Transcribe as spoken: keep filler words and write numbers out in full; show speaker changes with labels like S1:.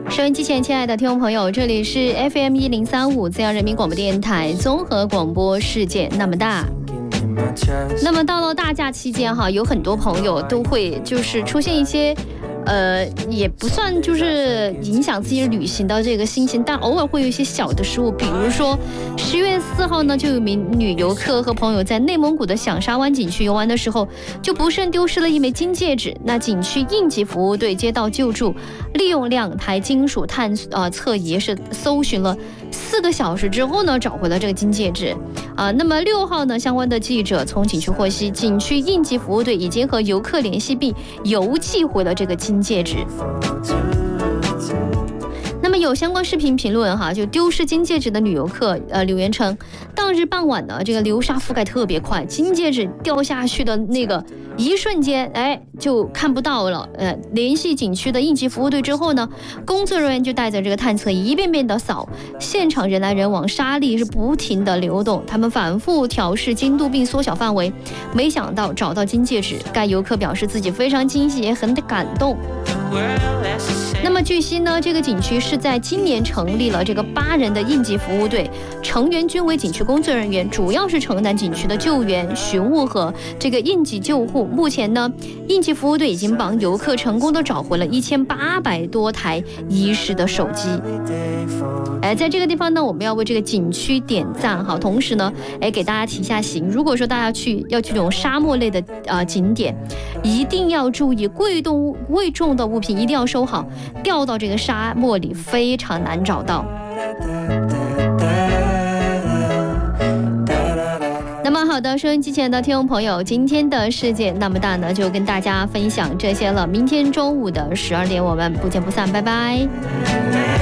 S1: 收音机前亲爱的听众朋友，这里是 F M 一零三五自由人民广播电台综合广播，世界那么大。那么到了大假期间哈，有很多朋友都会就是出现一些呃，也不算就是影响自己旅行的这个心情，但偶尔会有一些小的失误。比如说十月四号呢，就有名女游客和朋友在内蒙古的响沙湾景区游玩的时候，就不慎丢失了一枚金戒指。那景区应急服务队接到救助，利用两台金属探呃测仪是搜寻了四个小时之后呢，找回了这个金戒指。啊、呃，那么六号呢，相关的记者从景区获悉，景区应急服务队已经和游客联系并邮寄回了这个金戒指。那么有相关视频评论哈，就丢失金戒指的女游客呃留言称，当日傍晚呢，这个流沙覆盖特别快，金戒指掉下去的那个一瞬间，哎，就看不到了。呃，联系景区的应急服务队之后呢，工作人员就带着这个探测仪一遍遍的扫，现场人来人往，沙粒是不停的流动，他们反复调试精度并缩小范围，没想到找到金戒指。该游客表示自己非常惊喜，也很感动。那么据悉呢，这个景区是在今年成立了这个八人的应急服务队，成员均为景区工作人员，主要是承担景区的救援、寻物和这个应急救护。目前呢，应急服务队已经帮游客成功的找回了一千八百多台遗失的手机。哎，在这个地方呢，我们要为这个景区点赞哈，同时呢，哎，给大家提一下醒，如果说大家去要去这种沙漠类的呃景点，一定要注意贵重贵重的物品一定要收好，掉到这个沙漠里非常难找到。那么好的，收音机前的听众朋友，今天的世界那么大呢，就跟大家分享这些了。明天中午的十二点，我们不见不散，拜拜。